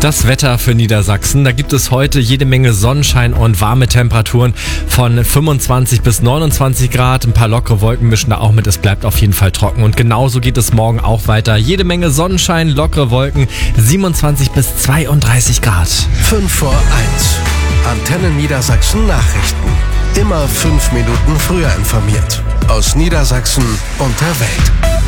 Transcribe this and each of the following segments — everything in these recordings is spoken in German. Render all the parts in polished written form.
Das Wetter für Niedersachsen, da gibt es heute jede Menge Sonnenschein und warme Temperaturen von 25 bis 29 Grad. Ein paar lockere Wolken mischen da auch mit, es bleibt auf jeden Fall trocken. Und genauso geht es morgen auch weiter. Jede Menge Sonnenschein, lockere Wolken, 27 bis 32 Grad. 5 vor 1. Antenne Niedersachsen Nachrichten. Immer 5 Minuten früher informiert. Aus Niedersachsen und der Welt.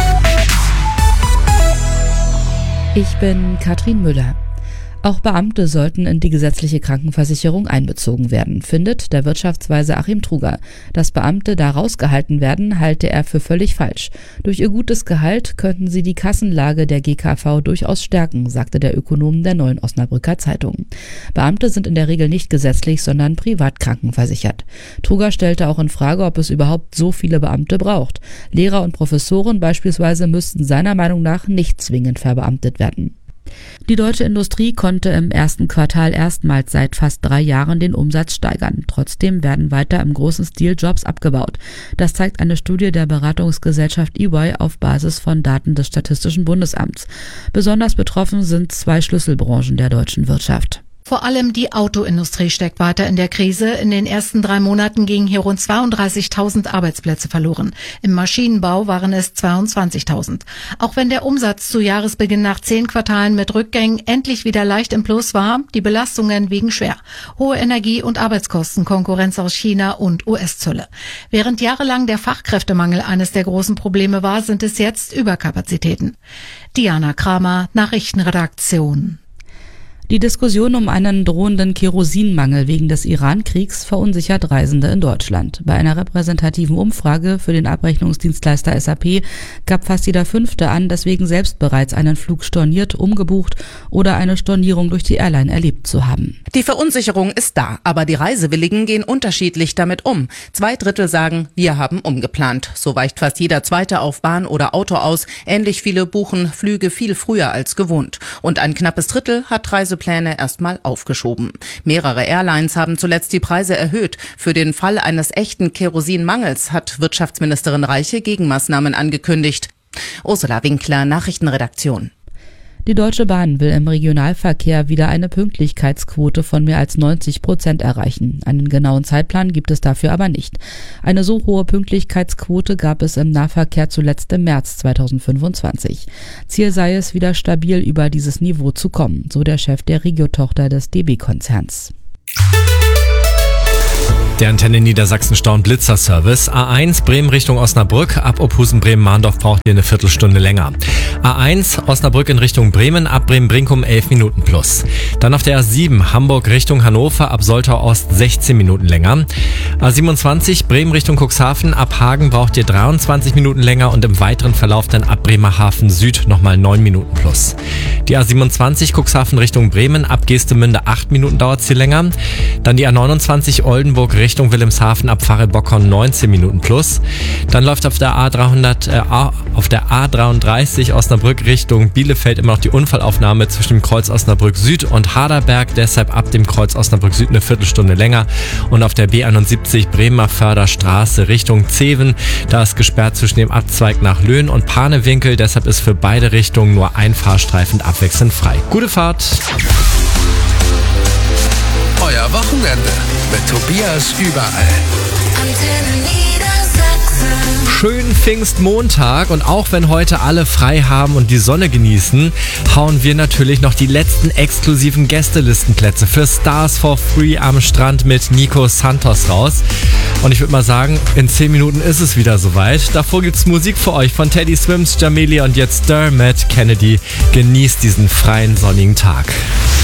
Ich bin Katrin Müller. Auch Beamte sollten in die gesetzliche Krankenversicherung einbezogen werden, findet der Wirtschaftsweise Achim Truger. Dass Beamte da rausgehalten werden, halte er für völlig falsch. Durch ihr gutes Gehalt könnten sie die Kassenlage der GKV durchaus stärken, sagte der Ökonom der Neuen Osnabrücker Zeitung. Beamte sind in der Regel nicht gesetzlich, sondern privat krankenversichert. Truger stellte auch in Frage, ob es überhaupt so viele Beamte braucht. Lehrer und Professoren beispielsweise müssten seiner Meinung nach nicht zwingend verbeamtet werden. Die deutsche Industrie konnte im ersten Quartal erstmals seit fast 3 Jahren den Umsatz steigern. Trotzdem werden weiter im großen Stil Jobs abgebaut. Das zeigt eine Studie der Beratungsgesellschaft EY auf Basis von Daten des Statistischen Bundesamts. Besonders betroffen sind 2 Schlüsselbranchen der deutschen Wirtschaft. Vor allem die Autoindustrie steckt weiter in der Krise. In den ersten 3 Monaten gingen hier rund 32.000 Arbeitsplätze verloren. Im Maschinenbau waren es 22.000. Auch wenn der Umsatz zu Jahresbeginn nach 10 Quartalen mit Rückgängen endlich wieder leicht im Plus war, die Belastungen wiegen schwer. Hohe Energie- und Arbeitskosten, Konkurrenz aus China und US-Zölle. Während jahrelang der Fachkräftemangel eines der großen Probleme war, sind es jetzt Überkapazitäten. Diana Kramer, Nachrichtenredaktion. Die Diskussion um einen drohenden Kerosinmangel wegen des Iran-Kriegs verunsichert Reisende in Deutschland. Bei einer repräsentativen Umfrage für den Abrechnungsdienstleister SAP gab fast jeder 5. an, deswegen selbst bereits einen Flug storniert, umgebucht oder eine Stornierung durch die Airline erlebt zu haben. Die Verunsicherung ist da, aber die Reisewilligen gehen unterschiedlich damit um. 2/3 sagen, wir haben umgeplant. So weicht fast jeder Zweite auf Bahn oder Auto aus. Ähnlich viele buchen Flüge viel früher als gewohnt. Und ein knappes Drittel hat Reisepläne erstmal aufgeschoben. Mehrere Airlines haben zuletzt die Preise erhöht. Für den Fall eines echten Kerosinmangels hat Wirtschaftsministerin Reiche Gegenmaßnahmen angekündigt. Ursula Winkler, Nachrichtenredaktion. Die Deutsche Bahn will im Regionalverkehr wieder eine Pünktlichkeitsquote von mehr als 90% erreichen. Einen genauen Zeitplan gibt es dafür aber nicht. Eine so hohe Pünktlichkeitsquote gab es im Nahverkehr zuletzt im März 2025. Ziel sei es, wieder stabil über dieses Niveau zu kommen, so der Chef der Regio-Tochter des DB-Konzerns. Der Antenne Niedersachsen Stau- und Blitzer-Service. A1 Bremen Richtung Osnabrück. Ab Ophusen Bremen-Mahndorf braucht ihr eine Viertelstunde länger. A1 Osnabrück in Richtung Bremen. Ab Bremen-Brinkum 11 Minuten plus. Dann auf der A7 Hamburg Richtung Hannover. Ab Soltau Ost 16 Minuten länger. A27 Bremen Richtung Cuxhaven. Ab Hagen braucht ihr 23 Minuten länger und im weiteren Verlauf dann ab Bremerhaven Süd nochmal 9 Minuten plus. Die A27 Cuxhaven Richtung Bremen. Ab Geestemünde 8 Minuten dauert es hier länger. Dann die A29 Oldenburg Richtung Wilhelmshaven ab Pfarre-Bockhorn 19 Minuten plus. Dann läuft auf der A33 Osnabrück Richtung Bielefeld immer noch die Unfallaufnahme zwischen dem Kreuz Osnabrück Süd und Haderberg. Deshalb ab dem Kreuz Osnabrück Süd eine Viertelstunde länger. Und auf der B71 Bremer Förderstraße Richtung Zeven. Da ist gesperrt zwischen dem Abzweig nach Löhn und Panewinkel. Deshalb ist für beide Richtungen nur ein Fahrstreifen abwechselnd frei. Gute Fahrt! Euer Wochenende mit Tobias überall. Antenne Niedersachsen. Schönen Pfingstmontag und auch wenn heute alle frei haben und die Sonne genießen, hauen wir natürlich noch die letzten exklusiven Gästelistenplätze für Stars for Free am Strand mit Nico Santos raus. Und ich würde mal sagen, in 10 Minuten ist es wieder soweit. Davor gibt's Musik für euch von Teddy Swims, Jamelia und jetzt Dermot Kennedy. Genießt diesen freien sonnigen Tag.